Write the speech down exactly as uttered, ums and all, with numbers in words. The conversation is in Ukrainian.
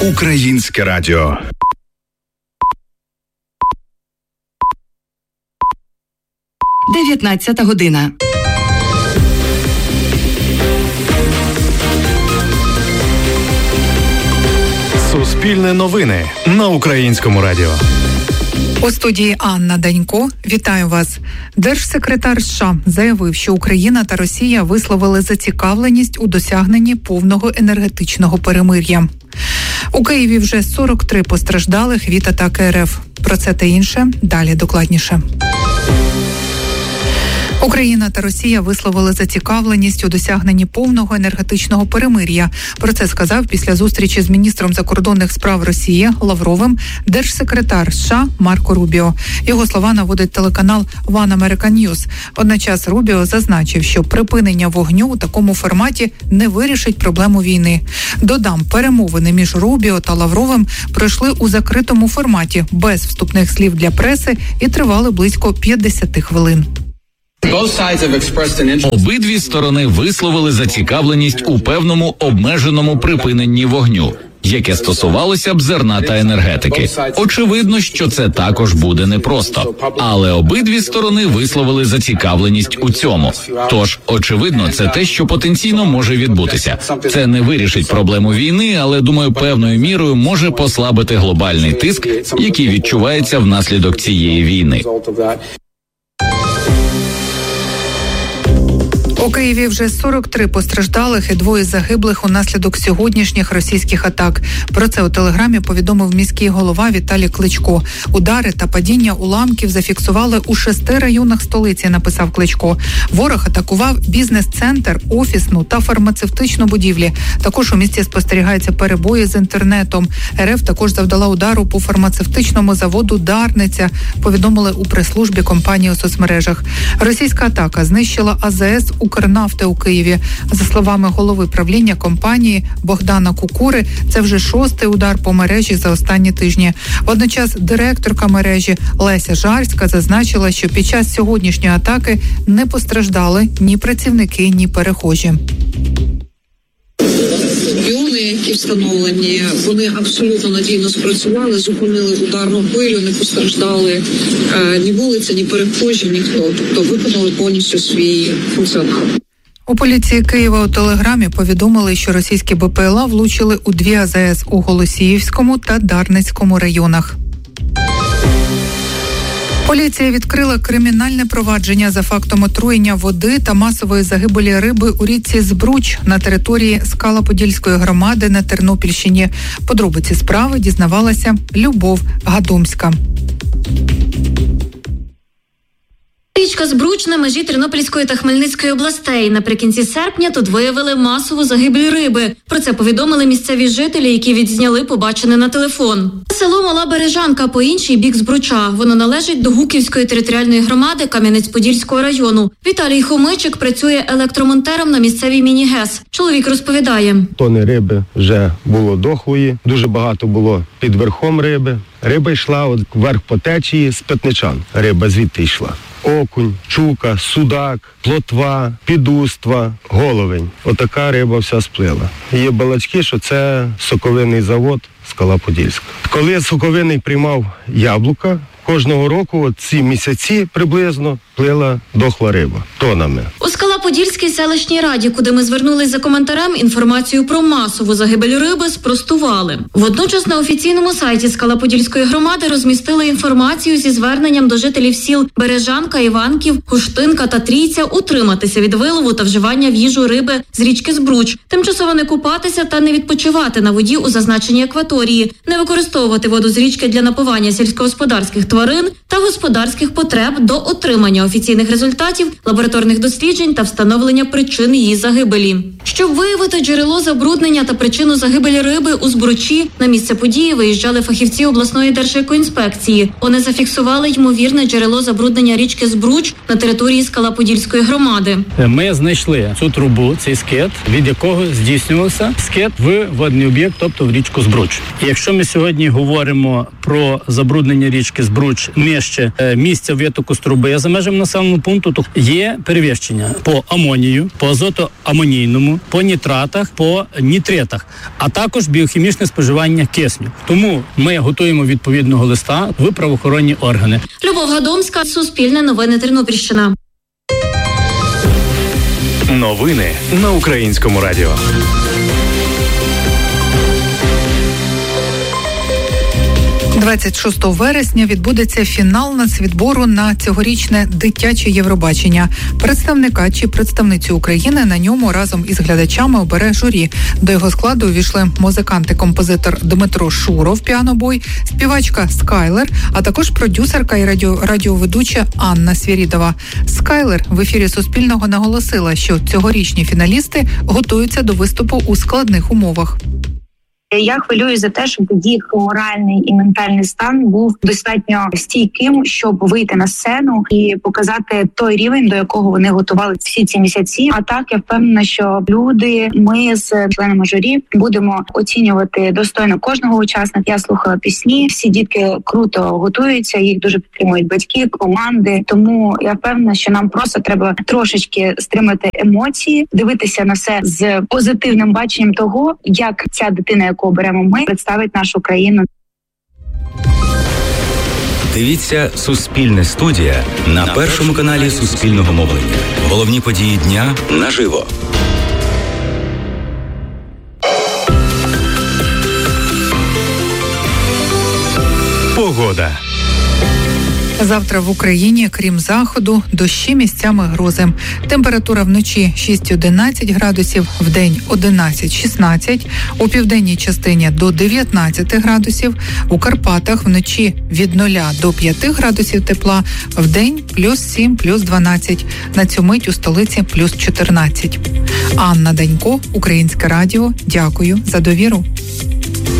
Українське радіо. дев'ятнадцята година. Суспільне новини на Українському радіо. У студії Анна Данько. Вітаю вас. Держсекретар США заявив, що Україна та Росія висловили зацікавленість у досягненні повного енергетичного перемир'я. У Києві вже сорок три постраждалих від атаки РФ. Про це та інше далі докладніше. Україна та Росія висловили зацікавленість у досягненні повного енергетичного перемир'я. Про це сказав після зустрічі з міністром закордонних справ Росії Лавровим держсекретар США Марко Рубіо. Його слова наводить телеканал One American News. Водночас Рубіо зазначив, що припинення вогню у такому форматі не вирішить проблему війни. Додам, перемовини між Рубіо та Лавровим пройшли у закритому форматі, без вступних слів для преси і тривали близько п'ятдесят хвилин. Обидві сторони висловили зацікавленість у певному обмеженому припиненні вогню, яке стосувалося б зерна та енергетики. Очевидно, що це також буде непросто, але обидві сторони висловили зацікавленість у цьому. Тож, очевидно, це те, що потенційно може відбутися. Це не вирішить проблему війни, але, думаю, певною мірою може послабити глобальний тиск, який відчувається внаслідок цієї війни. У Києві вже сорок три постраждалих і двоє загиблих унаслідок сьогоднішніх російських атак. Про це у телеграмі повідомив міський голова Віталій Кличко. Удари та падіння уламків зафіксували у шести районах столиці, написав Кличко. Ворог атакував бізнес-центр, офісну та фармацевтичну будівлі. Також у місті спостерігаються перебої з інтернетом. РФ також завдала удару по фармацевтичному заводу «Дарниця», повідомили у прес-службі компанії у соцмережах. Російська атака знищила АЗС «Укрнафти» у Києві. За словами голови правління компанії Богдана Кукури, це вже шостий удар по мережі за останні тижні. Водночас директорка мережі Леся Жарська зазначила, що під час сьогоднішньої атаки не постраждали ні працівники, ні перехожі. Піони, які встановлені, вони абсолютно надійно спрацювали, зупинили ударну хвилю, не постраждали е, ні вулиця, ні перехожі, ніхто. Тобто виконали повністю свій функціонал. У поліції Києва у телеграмі повідомили, що російські БПЛА влучили у дві АЗС у Голосіївському та Дарницькому районах. Поліція відкрила кримінальне провадження за фактом отруєння води та масової загибелі риби у річці Збруч на території Скала-Подільської громади на Тернопільщині. Подробиці справи дізнавалася Любов Гадомська. Річка Збруч на межі Тернопільської та Хмельницької областей. Наприкінці серпня тут виявили масову загибель риби. Про це повідомили місцеві жителі, які відзняли побачене на телефон. Село Мала Бережанка по інший бік Збруча. Воно належить до Гуківської територіальної громади Кам'янець-Подільського району. Віталій Хомичик працює електромонтером на місцевій міні-ГЕС. Чоловік розповідає. Тони риби вже було дохлої, дуже багато було під верхом риби. Риба йшла от вверх по течії з Петничан. Риба звідти йшла. Окунь, чука, судак, плотва, підуства, головень. Отака риба вся сплила. Є балачки, що це соковинний завод Скала-Подільська. Коли соковинний приймав яблука, кожного року ці місяці приблизно плила дохла риба тонами. У Скала-Подільській селищній раді, куди ми звернулись за коментарем, інформацію про масову загибель риби спростували. Водночас на офіційному сайті Скала-Подільської громади розмістили інформацію зі зверненням до жителів сіл Бережанка, Іванків, Хуштинка та Трійця утриматися від вилову та вживання в їжу риби з річки Збруч, тимчасово не купатися та не відпочивати на воді у зазначеній акваторії, не використовувати воду з річки для напування сільськогосподарських тварин та господарських потреб до отримання офіційних результатів, лабораторних досліджень та встановлення причин її загибелі. Щоб виявити джерело забруднення та причину загибелі риби у Збручі, на місце події виїжджали фахівці обласної держекоінспекції. Вони зафіксували ймовірне джерело забруднення річки Збруч на території Скала-Подільської громади. Ми знайшли цю трубу, цей скид, від якого здійснювався скид в водний об'єкт, тобто в річку Збруч. І якщо ми сьогодні говоримо про забруднення річки Збруч нижче місця витоку з труби за межами населеного пункту, то є перевищення по амонію, по азотоамонійному, по нітратах, по нітритах, а також біохімічне споживання кисню. Тому ми готуємо відповідного листа в правоохоронні органи. Любов Гадомська, Суспільне новини, Тернопільщина. Новини на Українському радіо. двадцять шостого вересня відбудеться фінал нацвідбору на цьогорічне дитяче Євробачення. Представника чи представницю України на ньому разом із глядачами обере журі. До його складу увійшли музикант і композитор Дмитро Шуров, піанобой, співачка Скайлер, а також продюсерка і радіо, радіоведуча Анна Свірідова. Скайлер в ефірі Суспільного наголосила, що цьогорічні фіналісти готуються до виступу у складних умовах. Я хвилююсь за те, щоб їх моральний і ментальний стан був достатньо стійким, щоб вийти на сцену і показати той рівень, до якого вони готували всі ці місяці. А так, я впевнена, що люди, ми з членами журі будемо оцінювати достойно кожного учасника. Я слухала пісні, всі дітки круто готуються, їх дуже підтримують батьки, команди. Тому я впевнена, що нам просто треба трошечки стримати емоції, дивитися на все з позитивним баченням того, як ця дитина, яку оберемо ми, представить нашу країну. Дивіться «Суспільне студія» на першому каналі Суспільного мовлення. Головні події дня наживо. Погода. Завтра в Україні, крім заходу, дощі, місцями грози. Температура вночі шість-одинадцять градусів, вдень одинадцять-шістнадцять, у південній частині до дев'ятнадцять градусів, у Карпатах вночі від нуля до п'яти градусів тепла, вдень плюс сім, плюс дванадцять, на цю мить у столиці плюс чотирнадцять. Анна Данько, Українське радіо, дякую за довіру.